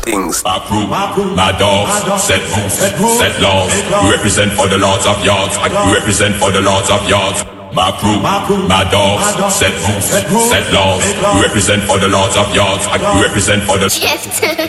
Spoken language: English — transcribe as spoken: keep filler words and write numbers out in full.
things. My crew, my dogs, set rules, set laws. We represent for the lords of yards. We represent for the lords of yards. My crew, my dogs, set rules, set laws. We represent for the lords of yards. We represent for the...